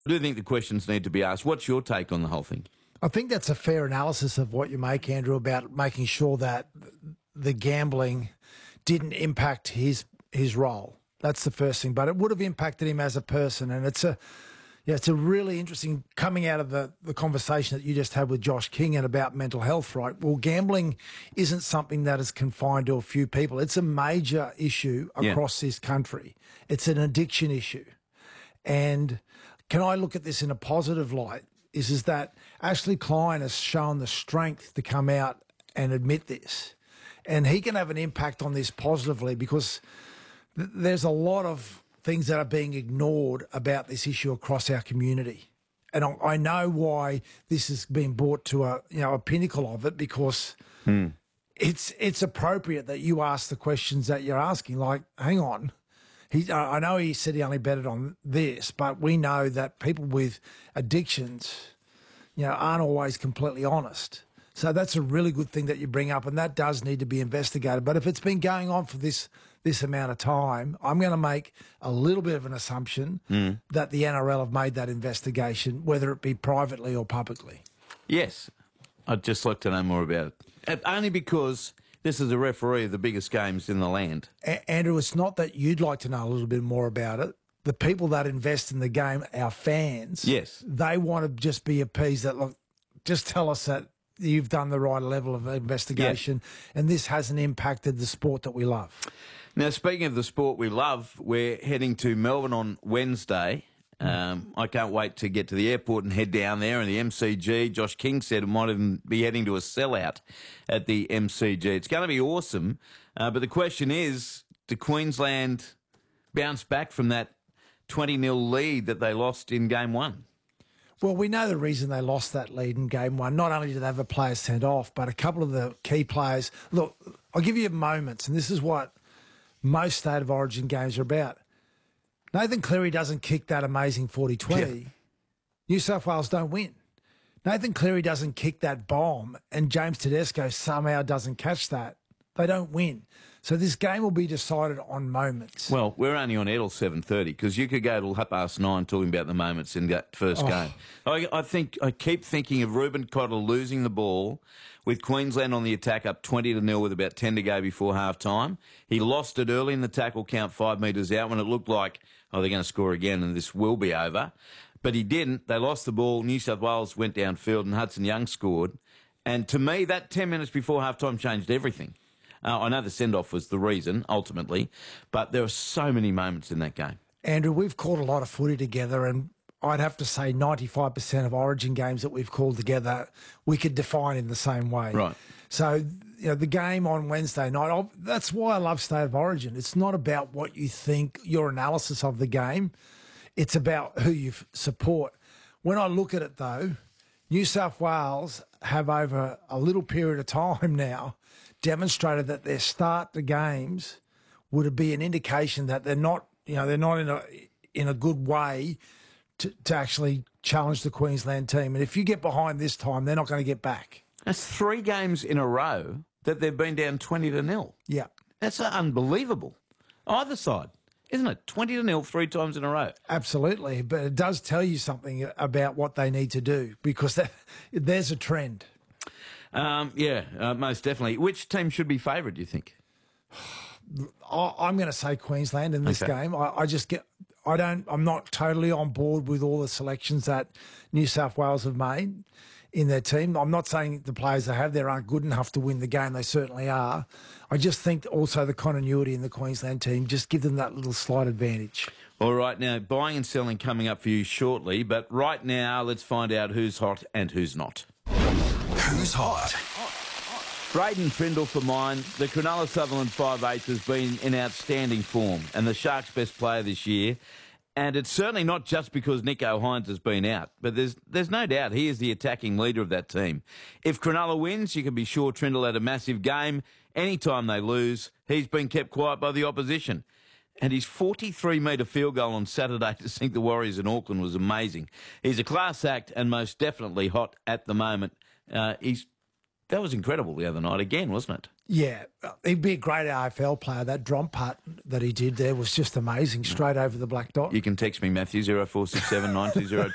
I do think the questions need to be asked. What's your take on the whole thing? I think that's a fair analysis of what you make, Andrew, about making sure that the gambling didn't impact his role. That's the first thing, but it would have impacted him as a person, and it's a really interesting coming out of the conversation that you just had with Josh King and about mental health, right? Well, gambling isn't something that is confined to a few people. It's a major issue across this country. It's an addiction issue. And can I look at this in a positive light? Is that Ashley Klein has shown the strength to come out and admit this. And he can have an impact on this positively because there's a lot of things that are being ignored about this issue across our community. And I know why this has been brought to a pinnacle of it, because it's appropriate that you ask the questions that you're asking. Like, hang on. I know he said he only betted on this, but we know that people with addictions, aren't always completely honest. So that's a really good thing that you bring up, and that does need to be investigated. But if it's been going on for this amount of time, I'm going to make a little bit of an assumption that the NRL have made that investigation, whether it be privately or publicly. Yes. I'd just like to know more about it. Only because this is a referee of the biggest games in the land. Andrew, it's not that you'd like to know a little bit more about it. The people that invest in the game, our fans, yes, they want to just be appeased that, look, just tell us that you've done the right level of investigation and this hasn't impacted the sport that we love. Now, speaking of the sport we love, we're heading to Melbourne on Wednesday. I can't wait to get to the airport and head down there. And the MCG, Josh King said it might even be heading to a sellout at the MCG. It's going to be awesome. But the question is, do Queensland bounce back from that 20-0 lead that they lost in Game 1? Well, we know the reason they lost that lead in Game 1. Not only did they have a player sent off, but a couple of the key players. Look, I'll give you moments, and this is what most State of Origin games are about. Nathan Cleary doesn't kick that amazing 40-20. New South Wales don't win. Nathan Cleary doesn't kick that bomb, and James Tedesco somehow doesn't catch that. They don't win. So this game will be decided on moments. Well, we're only on air till 7:30 because you could go till 9:30 talking about the moments in that first game. I keep thinking of Ruben Cotter losing the ball with Queensland on the attack up 20-0 with about 10 to go before half-time. He lost it early in the tackle count 5 metres out when it looked like, they're going to score again and this will be over. But he didn't. They lost the ball. New South Wales went downfield and Hudson Young scored. And to me, that 10 minutes before half-time changed everything. I know the send-off was the reason, ultimately, but there were so many moments in that game. Andrew, we've called a lot of footy together, and I'd have to say 95% of Origin games that we've called together, we could define in the same way. Right. So, the game on Wednesday night, that's why I love State of Origin. It's not about what you think, your analysis of the game. It's about who you support. When I look at it, though, New South Wales have, over a little period of time now, demonstrated that their start to games would be an indication that they're not in a good way to actually challenge the Queensland team. And if you get behind this time, they're not going to get back. That's 3 games in a row that they've been down 20-0. Yeah. That's unbelievable. Either side, isn't it? 20-0 3 times in a row. Absolutely. But it does tell you something about what they need to do, because there's a trend. Most definitely. Which team should be favoured, do you think? I'm going to say Queensland in this game. I'm not totally on board with all the selections that New South Wales have made in their team. I'm not saying the players they have there aren't good enough to win the game. They certainly are. I just think also the continuity in the Queensland team just give them that little slight advantage. All right, now, buying and selling coming up for you shortly, but right now let's find out who's hot and who's not. Who's hot? Braden Trindle for mine. The Cronulla Sutherland 5'8" has been in outstanding form and the Sharks' best player this year. And it's certainly not just because Nico Hines has been out, but there's no doubt he is the attacking leader of that team. If Cronulla wins, you can be sure Trindle had a massive game. Anytime they lose, he's been kept quiet by the opposition. And his 43-metre field goal on Saturday to sink the Warriors in Auckland was amazing. He's a class act and most definitely hot at the moment. That was incredible the other night again, wasn't it? Yeah, he'd be a great AFL player. That drop putt that he did there was just amazing, straight over the black dot. You can text me, Matthew, 0467 920